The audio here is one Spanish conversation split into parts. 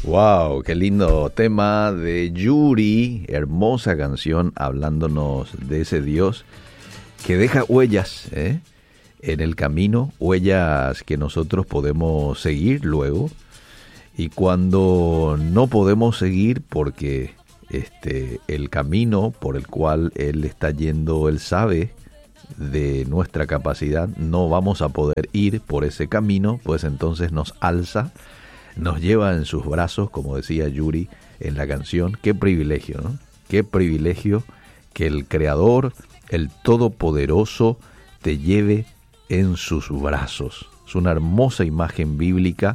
Wow, qué lindo tema de Yuri, hermosa canción hablándonos de ese Dios que deja huellas en el camino, huellas que nosotros podemos seguir luego, y cuando no podemos seguir porque el camino por el cual Él está yendo, Él sabe de nuestra capacidad, no vamos a poder ir por ese camino, pues entonces nos alza, nos lleva en sus brazos, como decía Yuri en la canción. Qué privilegio, ¿no? Qué privilegio que el Creador, el Todopoderoso, te lleve en sus brazos. Es una hermosa imagen bíblica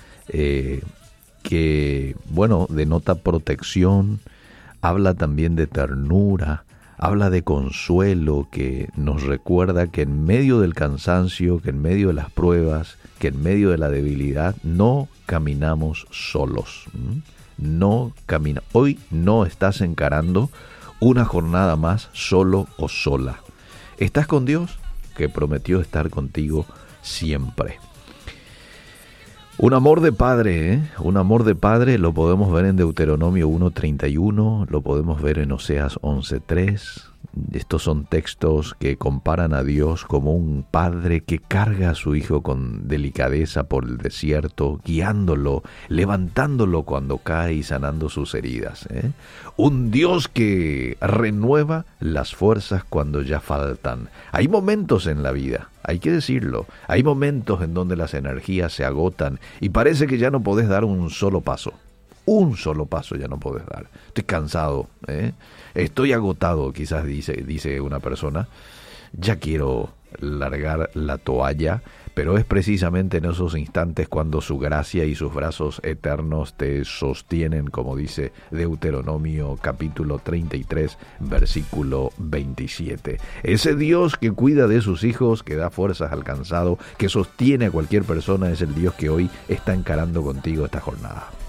que, bueno, denota protección, habla también de ternura, habla de consuelo, que nos recuerda que en medio del cansancio, que en medio de las pruebas, que en medio de la debilidad, no caminamos solos. Hoy no estás encarando una jornada más solo o sola. Estás con Dios, que prometió estar contigo siempre. Un amor de padre, un amor de padre lo podemos ver en Deuteronomio 1:31, lo podemos ver en Oseas 11:3. Estos son textos que comparan a Dios como un padre que carga a su hijo con delicadeza por el desierto, guiándolo, levantándolo cuando cae y sanando sus heridas. Un Dios que renueva las fuerzas cuando ya faltan. Hay momentos en la vida, hay que decirlo, hay momentos en donde las energías se agotan y parece que ya no podés dar un solo paso. Un solo paso ya no podés dar. Estoy cansado, estoy agotado, quizás dice una persona. Ya quiero largar la toalla, pero es precisamente en esos instantes cuando su gracia y sus brazos eternos te sostienen, como dice Deuteronomio capítulo 33, versículo 27. Ese Dios que cuida de sus hijos, que da fuerzas al cansado, que sostiene a cualquier persona, es el Dios que hoy está encarando contigo esta jornada.